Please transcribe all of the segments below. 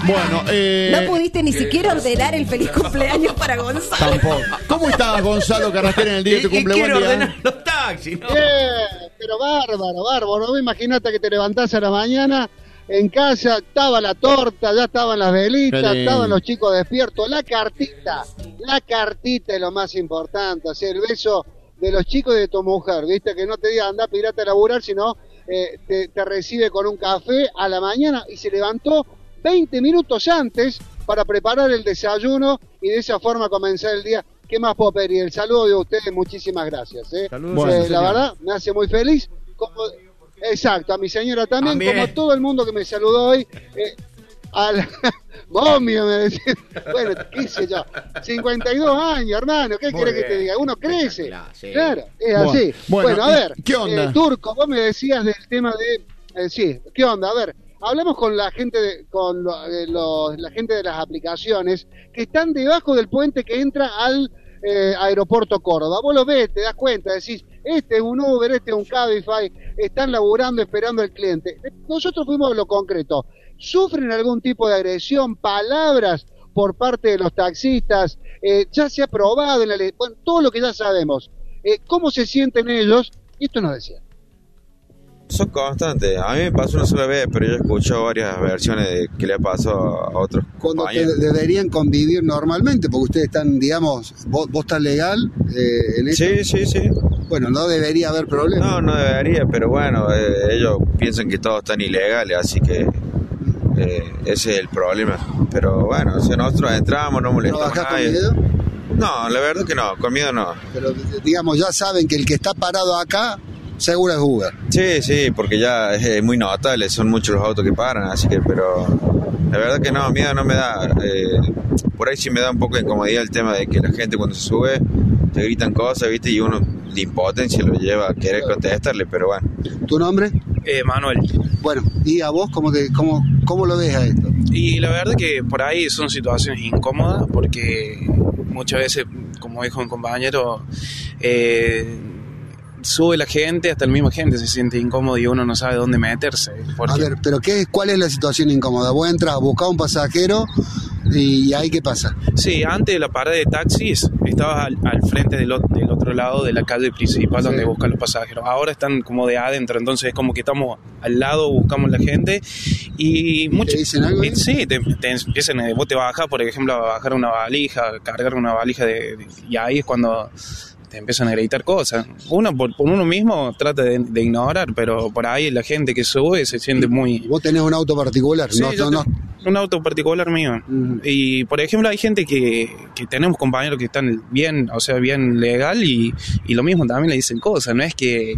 Bueno, no pudiste ni siquiera ordenar el feliz cumpleaños para Gonzalo. Tampoco. ¿Cómo estás, Gonzalo Carrasquera, en el día de tu cumpleaños? Quiero ordenar los taxis, ¿no? Pero bárbaro. Imagínate que te levantás a la mañana, en casa estaba la torta, ya estaban las velitas, estaban los chicos despiertos, la cartita es lo más importante, hacer el beso de los chicos y de tu mujer, viste, que no te diga anda pirata a laburar, sino te recibe con un café a la mañana y se levantó 20 minutos antes para preparar el desayuno y de esa forma comenzar el día. ¿Qué más puedo pedir? El saludo de ustedes, muchísimas gracias. Bueno, la verdad, me hace muy feliz. Exacto, a mi señora también, como todo el mundo que me saludó hoy. Momio, me decía. Bueno, qué sé yo, 52 años, hermano, ¿qué querés que te diga? Uno crece, claro, es así. Bueno, a ver, ¿qué onda? Turco, vos me decías del tema de... sí, ¿qué onda? A ver, hablamos con la gente la gente de las aplicaciones que están debajo del puente que entra al aeropuerto Córdoba. Vos lo ves, te das cuenta, decís, este es un Uber, este es un Cabify, están laburando, esperando al cliente. Nosotros fuimos a lo concreto. ¿Sufren algún tipo de agresión, palabras por parte de los taxistas? Ya se ha probado en la ley, bueno, todo lo que ya sabemos. ¿Cómo se sienten ellos? Y esto nos decía. Son constantes. A mí me pasó una sola vez, pero yo he escuchado varias versiones de que le ha pasado a otros cuando compañeros. Deberían convivir normalmente, porque ustedes están, digamos, vos estás legal en eso. Sí. Bueno, no debería haber problema. No debería, pero bueno, ellos piensan que todos están ilegales, así que ese es el problema. Pero bueno, si nosotros entramos, no molestamos a nadie. ¿Trabajás con miedo? No, la verdad que no, con miedo no. Pero, digamos, ya saben que el que está parado acá seguro es Uber. Sí, porque ya es muy notable, son muchos los autos que paran, así que, pero la verdad que no, miedo no me da. Por ahí sí me da un poco de incomodidad el tema de que la gente cuando se sube te gritan cosas, ¿viste? Y uno de impotencia lo lleva a querer contestarle, pero bueno. ¿Tu nombre? Manuel. Bueno, ¿y a vos cómo lo ves a esto? Y la verdad que por ahí son situaciones incómodas porque muchas veces, como dijo un compañero, sube la gente, hasta la misma gente se siente incómodo y uno no sabe dónde meterse. A ver, pero ¿cuál es la situación incómoda? Vos entras a buscar un pasajero y ahí ¿qué pasa? Sí, antes de la parada de taxis estabas al frente del otro lado de la calle principal donde buscan los pasajeros. Ahora están como de adentro, entonces es como que estamos al lado, buscamos la gente y muchos... ¿Te dicen algo? Sí, te empiezan, vos te bajas, por ejemplo, a bajar una valija, cargar una valija y ahí es cuando te empiezan a gritar cosas. Uno por uno mismo trata de ignorar, pero por ahí la gente que sube se siente muy... ¿Vos tenés un auto particular? Sí, un auto particular mío. Y por ejemplo hay gente que tenemos compañeros que están bien, o sea, bien legal y lo mismo también le dicen cosas, no es que...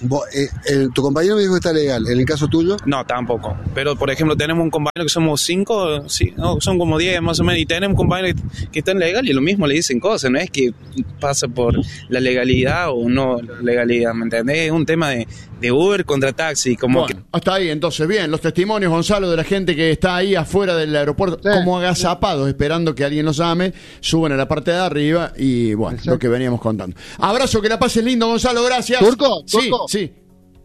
¿Tu compañero me dijo que está legal? ¿En el caso tuyo? No, tampoco. Pero por ejemplo tenemos un compañero que somos 5, sí, no, son como 10 más o menos, y tenemos compañeros que están legal y lo mismo le dicen cosas, no es que pasa por la legalidad o no legalidad, ¿me entendés? Es un tema de Uber contra taxi, como bueno, hasta ahí entonces, bien, los testimonios, Gonzalo, de la gente que está ahí afuera del aeropuerto, como agazapados, esperando que alguien los llame, suben a la parte de arriba y bueno, lo que veníamos contando. Abrazo, que la pases lindo, Gonzalo, gracias. ¿Turco? Sí.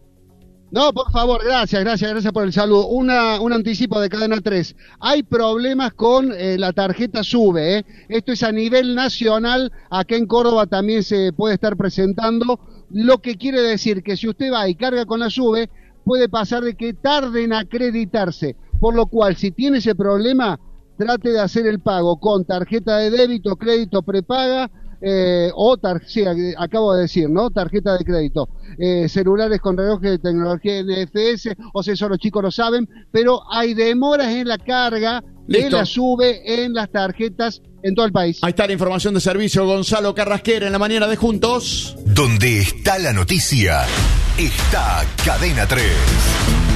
No, por favor, gracias por el saludo. Un anticipo de Cadena 3. Hay problemas con la tarjeta SUBE, ¿eh? Esto es a nivel nacional, acá en Córdoba también se puede estar presentando, lo que quiere decir que si usted va y carga con la SUBE, puede pasar de que tarde en acreditarse, por lo cual, si tiene ese problema, trate de hacer el pago con tarjeta de débito, crédito, prepaga, sí, acabo de decir, ¿no? Tarjeta de crédito, celulares con relojes de tecnología NFS, o sea, eso los chicos lo saben, pero hay demoras en la carga de la SUBE en las tarjetas en todo el país. Ahí está la información de servicio, Gonzalo Carrasquera, en la mañana de Juntos. Donde está la noticia, está Cadena 3.